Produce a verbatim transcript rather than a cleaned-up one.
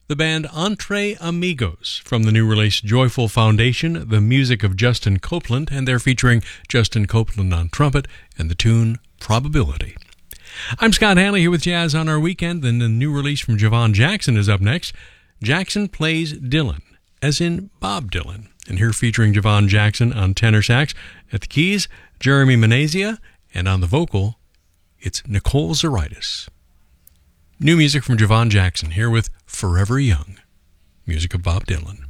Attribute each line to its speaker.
Speaker 1: the band Entre Amigos from the new release Joyful Foundation, the music of Justin Copeland, and they're featuring Justin Copeland on trumpet and the tune Probability. I'm Scott Hanley here with Jazz on Our Weekend, and the new release from Javon Jackson is up next. Jackson plays Dylan, as in Bob Dylan, and here featuring Javon Jackson on tenor sax, at the keys, Jeremy Manezia, and on the vocal, it's Nicole Zaritis. New music from Javon Jackson, here with Forever Young, music of Bob Dylan.